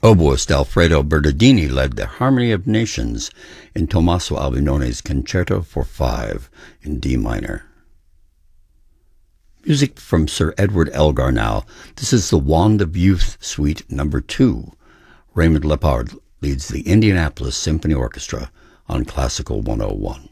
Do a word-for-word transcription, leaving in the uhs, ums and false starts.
Oboist Alfredo Bernardini led the Harmony of Nations in Tommaso Albinone's Concerto for Five in D minor. Music from Sir Edward Elgar now. This is the Wand of Youth Suite number two. Raymond Lepard leads the Indianapolis Symphony Orchestra on Classical one oh one.